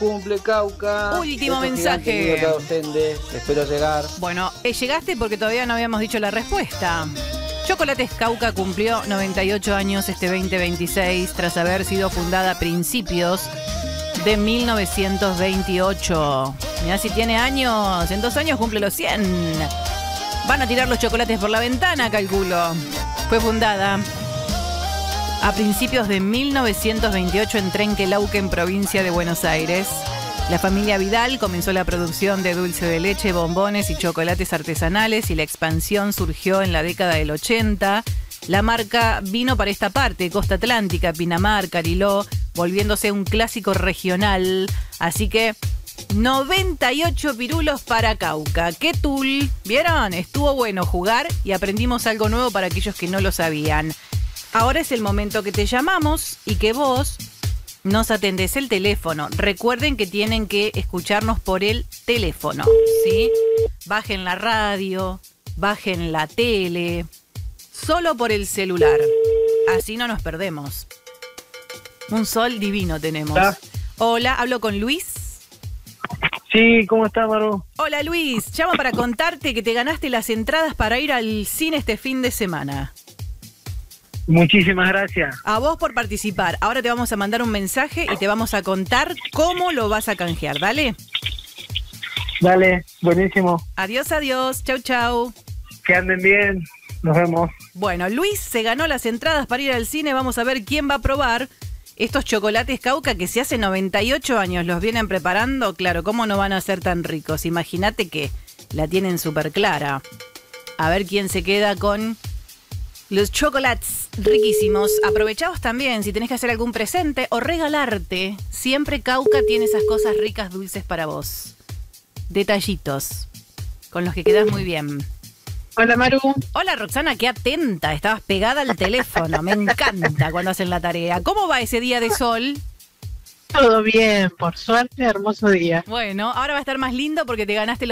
cumple Cauca. Último Beso mensaje. gigante, amigo docente. Espero llegar. Bueno, llegaste porque todavía no habíamos dicho la respuesta. Chocolates Cauca cumplió 98 años este 2026 tras haber sido fundada a principios de 1928. Mirá si tiene años, en 2 años cumple los 100. Van a tirar los chocolates por la ventana, calculo. Fue fundada a principios de 1928 en Trenquelauquen, provincia de Buenos Aires. La familia Vidal comenzó la producción de dulce de leche, bombones y chocolates artesanales y la expansión surgió en la década del 80. La marca vino para esta parte, Costa Atlántica, Pinamar, Cariló, volviéndose un clásico regional. Así que 98 pirulos para Cauca. ¡Qué tul! ¿Vieron? Estuvo bueno jugar y aprendimos algo nuevo para aquellos que no lo sabían. Ahora es el momento que te llamamos y que vos nos atendés el teléfono. Recuerden que tienen que escucharnos por el teléfono, ¿sí? Bajen la radio, bajen la tele, solo por el celular. Así no nos perdemos. Un sol divino tenemos. Hola, hablo con Luis. Sí, ¿cómo estás, Maru? Hola Luis, llamo para contarte que te ganaste las entradas para ir al cine este fin de semana. Muchísimas gracias. A vos por participar. Ahora te vamos a mandar un mensaje y te vamos a contar cómo lo vas a canjear. Dale. Dale, buenísimo. Adiós, adiós. Chau, chau. Que anden bien. Nos vemos. Bueno, Luis se ganó las entradas para ir al cine. Vamos a ver quién va a probar estos chocolates Cauca que si hace 98 años los vienen preparando. Claro, ¿cómo no van a ser tan ricos? Imagínate que la tienen súper clara. A ver quién se queda con los chocolates riquísimos. Aprovechaos también si tenés que hacer algún presente o regalarte. Siempre Cauca tiene esas cosas ricas, dulces para vos. Detallitos con los que quedás muy bien. Hola, Maru. Hola, Roxana, qué atenta. Estabas pegada al teléfono. Me encanta cuando hacen la tarea. ¿Cómo va ese día de sol? Todo bien, por suerte, hermoso día. Bueno, ahora va a estar más lindo porque te ganaste los